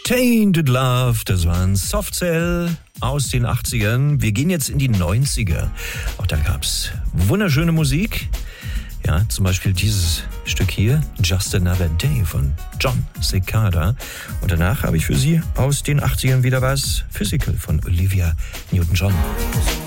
Tainted Love, das waren Soft Cell aus den 80ern. Wir gehen jetzt in die 90er. Auch da gab's wunderschöne Musik. Ja, zum Beispiel dieses Stück hier, Just Another Day von John Cicada. Und danach habe ich für Sie aus den 80ern wieder was, Physical von Olivia Newton-John.